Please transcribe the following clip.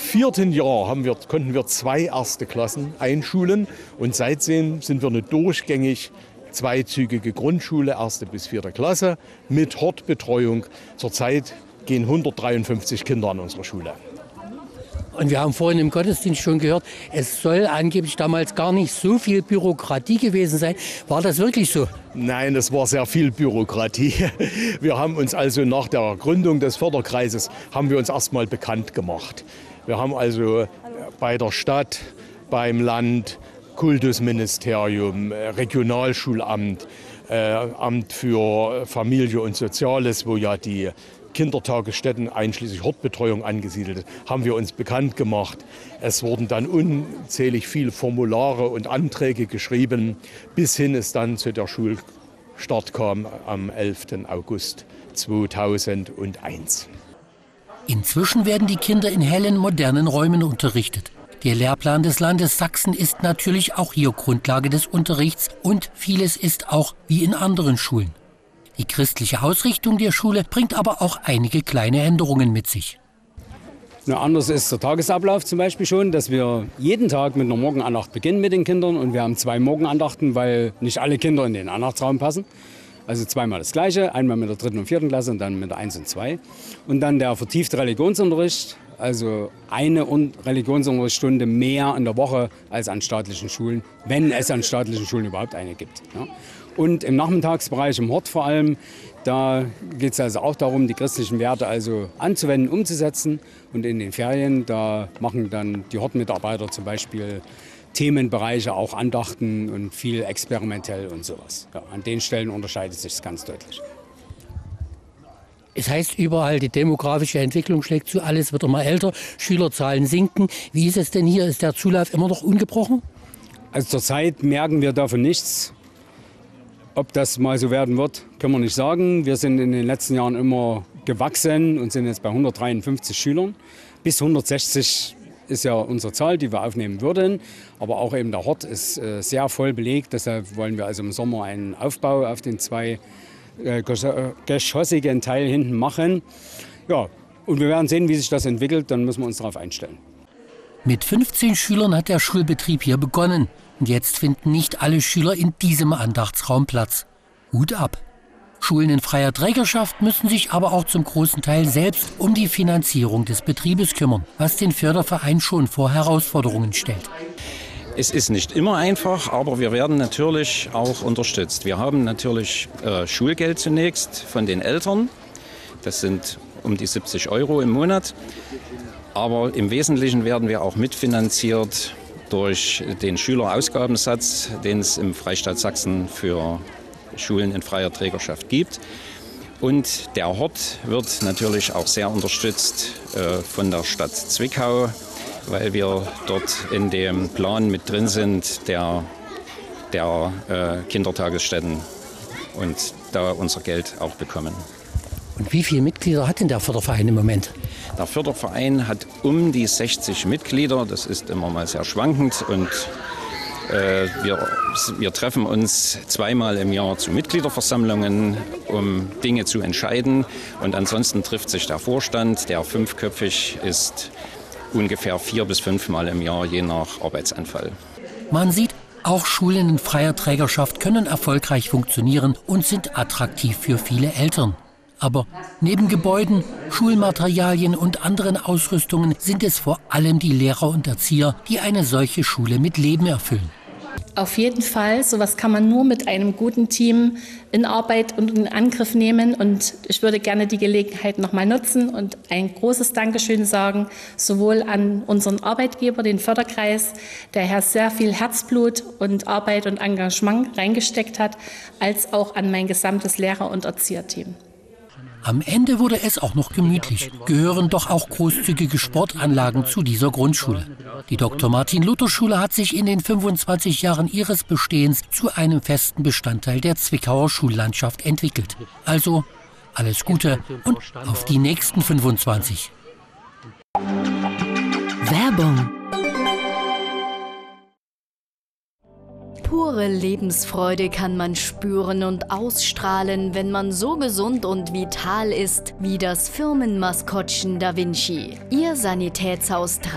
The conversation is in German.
4. Jahr konnten wir 2 erste Klassen einschulen und seitdem sind wir eine durchgängig zweizügige Grundschule, 1. bis 4. Klasse mit Hortbetreuung. Zurzeit gehen 153 Kinder an unserer Schule. Und wir haben vorhin im Gottesdienst schon gehört, es soll angeblich damals gar nicht so viel Bürokratie gewesen sein. War das wirklich so? Nein, es war sehr viel Bürokratie. Wir haben uns also nach der Gründung des Förderkreises erst mal bekannt gemacht. Wir haben also bei der Stadt, beim Land, Kultusministerium, Regionalschulamt, Amt für Familie und Soziales, wo ja die Kindertagesstätten einschließlich Hortbetreuung angesiedelt, haben wir uns bekannt gemacht. Es wurden dann unzählig viele Formulare und Anträge geschrieben, bis hin es dann zu der Schulstart kam am 11. August 2001. Inzwischen werden die Kinder in hellen, modernen Räumen unterrichtet. Der Lehrplan des Landes Sachsen ist natürlich auch hier Grundlage des Unterrichts und vieles ist auch wie in anderen Schulen. Die christliche Ausrichtung der Schule bringt aber auch einige kleine Änderungen mit sich. Anders ist der Tagesablauf zum Beispiel schon, dass wir jeden Tag mit einer Morgenandacht beginnen mit den Kindern. Und wir haben 2 Morgenandachten, weil nicht alle Kinder in den Andachtsraum passen. Also zweimal das Gleiche, einmal mit der 3. und 4. Klasse und dann mit der 1 und 2. Und dann der vertiefte Religionsunterricht, also eine Religionsunterrichtsstunde mehr in der Woche als an staatlichen Schulen, wenn es an staatlichen Schulen überhaupt eine gibt. Ja. Und im Nachmittagsbereich, im Hort vor allem, da geht es also auch darum, die christlichen Werte also anzuwenden, umzusetzen. Und in den Ferien, da machen dann die Hortmitarbeiter zum Beispiel Themenbereiche, auch Andachten und viel experimentell und sowas. Ja, an den Stellen unterscheidet sich es ganz deutlich. Es heißt überall, die demografische Entwicklung schlägt zu, alles wird immer älter, Schülerzahlen sinken. Wie ist es denn hier? Ist der Zulauf immer noch ungebrochen? Also zurzeit merken wir davon nichts. Ob das mal so werden wird, können wir nicht sagen. Wir sind in den letzten Jahren immer gewachsen und sind jetzt bei 153 Schülern. Bis 160 ist ja unsere Zahl, die wir aufnehmen würden. Aber auch eben der Hort ist sehr voll belegt. Deshalb wollen wir also im Sommer einen Aufbau auf den 2 geschossigen Teil hinten machen. Ja, und wir werden sehen, wie sich das entwickelt. Dann müssen wir uns darauf einstellen. Mit 15 Schülern hat der Schulbetrieb hier begonnen. Und jetzt finden nicht alle Schüler in diesem Andachtsraum Platz. Hut ab. Schulen in freier Trägerschaft müssen sich aber auch zum großen Teil selbst um die Finanzierung des Betriebes kümmern, was den Förderverein schon vor Herausforderungen stellt. Es ist nicht immer einfach, aber wir werden natürlich auch unterstützt. Wir haben natürlich Schulgeld zunächst von den Eltern. Das sind um die 70 € im Monat. Aber im Wesentlichen werden wir auch mitfinanziert durch den Schülerausgabensatz, den es im Freistaat Sachsen für Schulen in freier Trägerschaft gibt. Und der Hort wird natürlich auch sehr unterstützt von der Stadt Zwickau, weil wir dort in dem Plan mit drin sind der Kindertagesstätten und da unser Geld auch bekommen. Und wie viele Mitglieder hat denn der Förderverein im Moment? Der Förderverein hat um die 60 Mitglieder. Das ist immer mal sehr schwankend. Und wir treffen uns 2-mal im Jahr zu Mitgliederversammlungen, um Dinge zu entscheiden. Und ansonsten trifft sich der Vorstand, der 5-köpfig ist, ungefähr 4- bis 5-mal im Jahr, je nach Arbeitsanfall. Man sieht, auch Schulen in freier Trägerschaft können erfolgreich funktionieren und sind attraktiv für viele Eltern. Aber neben Gebäuden, Schulmaterialien und anderen Ausrüstungen sind es vor allem die Lehrer und Erzieher, die eine solche Schule mit Leben erfüllen. Auf jeden Fall, sowas kann man nur mit einem guten Team in Arbeit und in Angriff nehmen. Und ich würde gerne die Gelegenheit nochmal nutzen und ein großes Dankeschön sagen, sowohl an unseren Arbeitgeber, den Förderkreis, der hier sehr viel Herzblut und Arbeit und Engagement reingesteckt hat, als auch an mein gesamtes Lehrer- und Erzieherteam. Am Ende wurde es auch noch gemütlich. Gehören doch auch großzügige Sportanlagen zu dieser Grundschule. Die Dr.-Martin-Luther-Schule hat sich in den 25 Jahren ihres Bestehens zu einem festen Bestandteil der Zwickauer Schullandschaft entwickelt. Also alles Gute und auf die nächsten 25. Werbung. Pure Lebensfreude kann man spüren und ausstrahlen, wenn man so gesund und vital ist wie das Firmenmaskottchen Da Vinci. Ihr Sanitätshaus